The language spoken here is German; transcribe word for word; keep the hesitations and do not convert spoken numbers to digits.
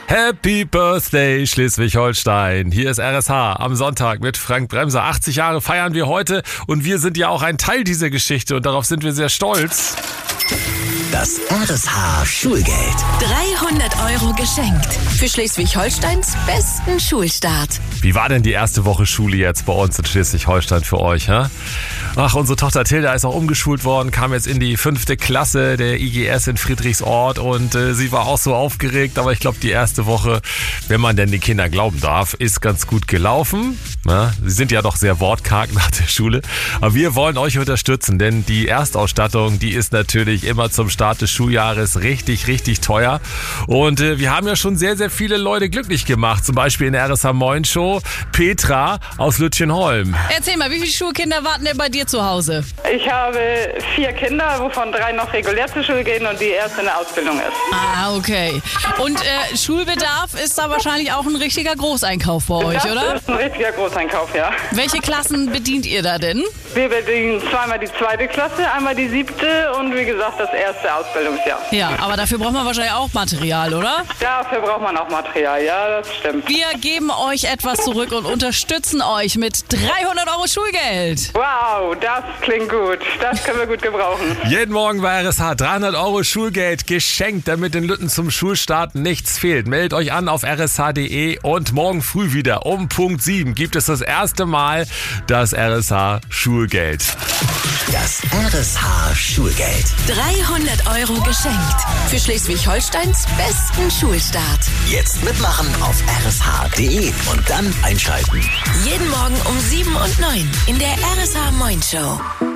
Happy Birthday Schleswig-Holstein. Hier ist R S H am Sonntag mit Frank Bremser. achtzig Jahre feiern wir heute und wir sind ja auch ein Teil dieser Geschichte und darauf sind wir sehr stolz. Das R S H Schulgeld. dreihundert Euro geschenkt für Schleswig-Holsteins besten Schulstart. Wie war denn die erste Woche Schule jetzt bei uns in Schleswig-Holstein für euch? Hä? Ach, unsere Tochter Tilda ist auch umgeschult worden, kam jetzt in die fünfte Klasse der I G S in Friedrichsort und äh, sie war auch so aufgeregt, aber ich glaube, die erste Woche, wenn man denn den Kindern glauben darf, ist ganz gut gelaufen. Na, sie sind ja doch sehr wortkarg nach der Schule, aber wir wollen euch unterstützen, denn die Erstausstattung, die ist natürlich immer zum Start des Schuljahres richtig, richtig teuer und äh, wir haben ja schon sehr, sehr viele Leute glücklich gemacht, zum Beispiel in der R S H Moin Show Petra aus Lütjenholm. Erzähl mal, wie viele Schulkinder warten denn bei dir zu Hause? Ich habe vier Kinder, wovon drei noch regulär zur Schule gehen und die erste in der Ausbildung ist. Ah, okay. Und äh, Schulbedarf ist da wahrscheinlich auch ein richtiger Großeinkauf bei euch, das oder? Das ist ein richtiger Großeinkauf, ja. Welche Klassen bedient ihr da denn? Wir bedienen zweimal die zweite Klasse, einmal die siebte und wie gesagt das erste Ausbildungsjahr. Ja, aber dafür braucht man wahrscheinlich auch Material, oder? Dafür braucht man auch Material, ja, das stimmt. Wir geben euch etwas zurück und unterstützen euch mit dreihundert Euro Schulgeld. Wow, das klingt gut. Das können wir gut gebrauchen. Jeden Morgen bei R S H dreihundert Euro Schulgeld geschenkt, damit den Lütten zum Schulstart nichts fehlt. Meldet euch an auf r s h punkt d e und morgen früh wieder um Punkt sieben gibt es das erste Mal das R S H Schulgeld. Das R S H Schulgeld. dreihundert Euro geschenkt für Schleswig-Holsteins besten Schulstart. Jetzt mitmachen auf r s h punkt d e und dann einschalten. Jeden Morgen um sieben und neun in der R S H Moin Show.